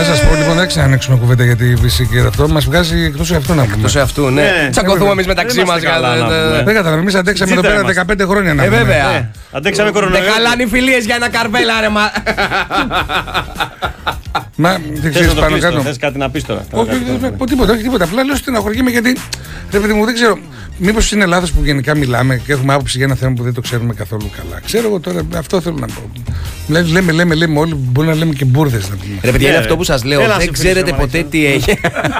Να σας πω λοιπόν, δεν ξανανοίξουμε κουβέντα για τη φυσική και αυτό. Μας βγάζει εκτός εαυτού να πούμε. Εκτός εαυτού, ναι. Τσακωθούμε εμείς μεταξύ μας. Δεν κατάλαβα, εμείς αντέξαμε εδώ πέρα 15 χρόνια να πούμε. Βέβαια. Αντέξαμε κορονοϊό. Δεν χαλάνε οι φιλίες για ένα καρβέλα, ρε μα. Μα δεν ξέρεις πάνω κάτω. Θες κάτι να πεις τώρα? Όχι, τίποτα, όχι τίποτα. Απλά λέω στεναχωριέμαι γιατί, ρε παιδί μου, δεν ξέρω. Μήπως είναι λάθος που γενικά μιλάμε και έχουμε άποψη για ένα θέμα που δεν το ξέρουμε καθόλου καλά. Ξέρω εγώ τώρα, αυτό θέλω να πω. Λέμε όλοι, μπορεί να λέμε και μπουρδες να πούμε. Ρε παιδιά, είναι αυτό που σας λέω. Δεν ξέρετε ποτέ τι έχει.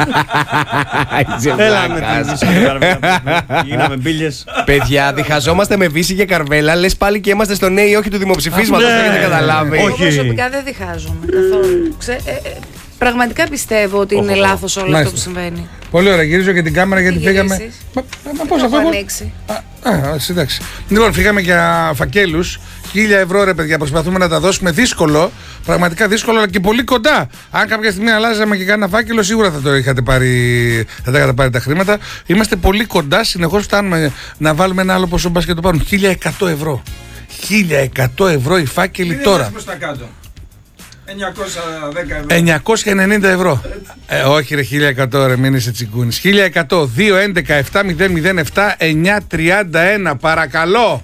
Έλα με την Βύση και Καρβέλα. Γίναμε μπίλιες. Παιδιά, διχαζόμαστε με Βύση και Καρβέλα. Λες πάλι και είμαστε στο ναι ή όχι του δημοψηφίσματος. Δεν έχετε καταλάβει. Εγώ προσωπικά δεν διχάζομαι καθόλου. Πραγματικά πιστεύω ότι είναι λάθος όλο αυτό που συμβαίνει. Πολύ ωραία, γυρίζω και την κάμερα γιατί φύγαμε. Μα πώς αυτό ανοίξει. Εντάξει. Λοιπόν, φύγαμε για φακέλους. 1.000 ευρώ ρε παιδιά, προσπαθούμε να τα δώσουμε. Δύσκολο, πραγματικά δύσκολο, αλλά και πολύ κοντά. Αν κάποια στιγμή αλλάζαμε και κάνα φάκελο, σίγουρα θα τα είχατε πάρει τα χρήματα. Είμαστε πολύ κοντά, συνεχώς φτάνουμε να βάλουμε ένα άλλο ποσό μπας και το πάρουμε. 1.100 ευρώ. 1.100 ευρώ οι φάκελοι τώρα. 990 ευρώ. Όχι ρε, 1.100 ρε, μην είσαι τσιγκούνης. 1.100, 2, 11, 7, 0, 0, 7, 9, 31. Παρακαλώ.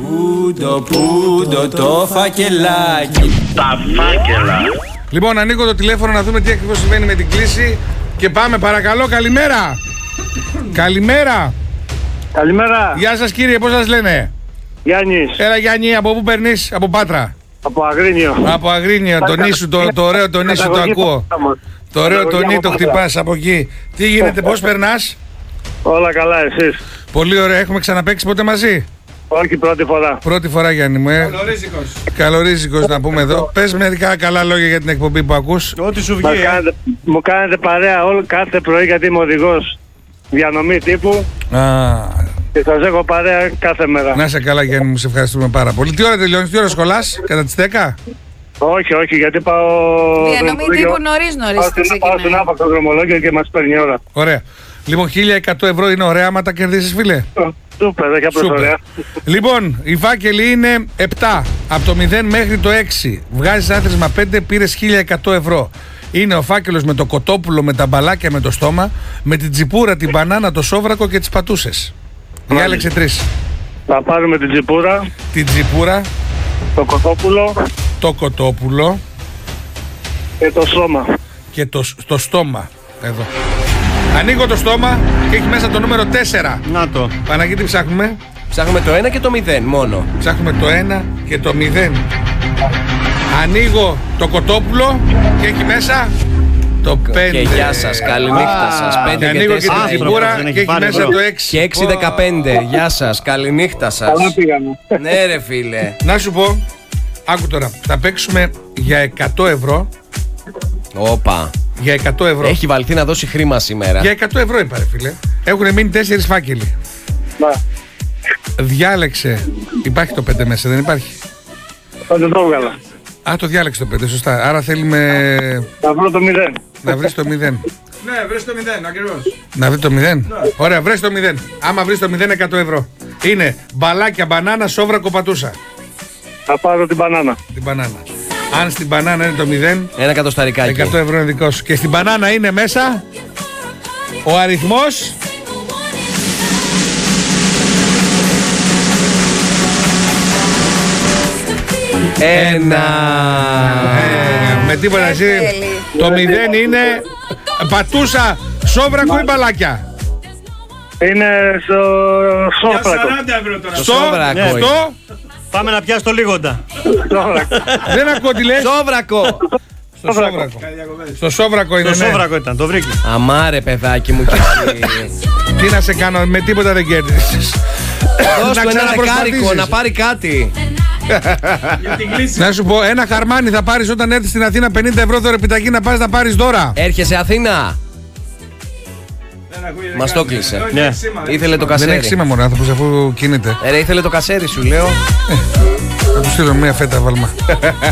Πούντο το φακελάκι. Τα φάκελα. Λοιπόν, ανοίγω το τηλέφωνο να δούμε τι ακριβώς συμβαίνει με την κλήση. Και πάμε, παρακαλώ, καλημέρα. Καλημέρα. Καλημέρα. Γεια σας κύριε, πώς σας λένε? Γιάννης. Έλα Γιάννη, από πού περνείς? Από Πάτρα? Από Αγρίνιο. Από Αγρίνιο, τον Ίσου, το ωραίο τον Ίσου το ακούω. Το ωραίο τον Ί το χτυπάς από εκεί. Τι γίνεται, πώς περνάς? Όλα καλά, εσείς? Πολύ ωραία, έχουμε ξαναπαίξει ποτέ μαζί? Όχι, πρώτη φορά. Πρώτη φορά Γιάννη μου, Καλορίζικος να πούμε εδώ. Πες μερικά καλά λόγια για την εκπομπή που ακούς. Ό,τι σου βγει. Μου κάνετε παρέα κάθε πρωί γιατί είμαι οδηγός διανομή τύπου. Και σας έχω παρέα κάθε μέρα. Να είσαι καλά Γιάννη μου, σε ευχαριστούμε πάρα πολύ. Τι ώρα τελειώνεις, τι ώρα σχολάς, κατά τις 10? Όχι, γιατί πάω... Διανομή τύπου νωρίς πάω στον άπαξο δρομολόγιο και μας παίρνει ώρα. Ωραία. Λοιπόν, 1.100 ευρώ είναι ωραία άμα τα κερδίσεις φίλε. Σούπερ, έχει απλώς ωραία. Λοιπόν, η φάκελη είναι 7. Από το 0 μέχρι το 6. Βγάζεις άθροισμα 5, πήρες 1.100 ευρώ. Είναι ο φάκελος με το κοτόπουλο, με τα μπαλάκια, με το στόμα, με την τσιπούρα, την μπανάνα, το σόβρακο και τις πατούσες. Διάλεξε 3. Θα πάρουμε την τσιπούρα. Την τσιπούρα. Το κοτόπουλο. Το κοτόπουλο. Και το στόμα. Και το στόμα. Εδώ. Ανοίγω το στόμα και έχει μέσα το νούμερο 4. Να το. Παναγίτη ψάχνουμε. Ψάχνουμε το 1 και το 0 μόνο. Ψάχνουμε το 1 και το 0. Ανοίγω το κοτόπουλο και έχει μέσα το 5. Και γεια σας, καληνύχτα σας. 5 και ανοίγω και την τσιμπούρα και έχει μέσα το 6. Και 6-15. Γεια σας, καληνύχτα σας. Καλά πήγαμε. Ναι ρε φίλε. Να σου πω, άκου τώρα, θα παίξουμε για 100 ευρώ. Όπα. Για 100 ευρώ. Έχει βαλθεί να δώσει χρήμα σήμερα. Για 100 ευρώ είπα ρε φίλε. Έχουν μείνει 4 φάκελοι. Να. Διάλεξε. Υπάρχει το 5 μέσα, δεν υπάρχει? Θα το έβγαλα. Το διάλεξε το 5, σωστά. Άρα θέλουμε... Να βρω το 0. Να βρεις το 0. Ναι, βρες το 0, ακριβώς. Να βρεις το 0. Ναι. Ωραία, βρες το 0. Άμα βρεις το 0, 100 ευρώ. Είναι μπαλάκια, μπανάνα, σόβρακο, πατούσα. Θα πάρω την μπανάνα. Την μπανάνα. Αν στην μπανάνα είναι το 0, 1 εκατοσταρικάκι. 100 ευρώ είναι δικό σου. Και στην μπανάνα είναι μέσα ο αριθμός... Ένα. Με τίποτα εσύ. Το 0 είναι πατούσα, σόβρακο ή μπαλάκια? Είναι στο σόβρακο. 40 ευρώ τώρα. Στο... Πάμε να πιάσει το λίγοντα. Δεν ακούω τι λες. Σόβρακο. Στο σόβρακο. Στο σόβρακο είναι. Το σόβρακο ήταν, το βρήκε. Αμάρε παιδάκι μου. Τι να σε κάνω, με τίποτα δεν κέρδισες. Δώσ' του ένα δεκάρικο να πάρει κάτι. Να σου πω, ένα χαρμάνι θα πάρεις όταν έρθεις στην Αθήνα, 50 ευρώ δωρεπιταγή να πας να πάρεις δώρα. Έρχεσαι Αθήνα. Μας το κλείσε. Ναι. Ήθελε το Δεν έχει κασέρι. σήμα μόνο άνθρωπος αφού κινείται. Ήθελε το κασέρι σου λέω. Θα του στείλω μια φέτα βάλμα.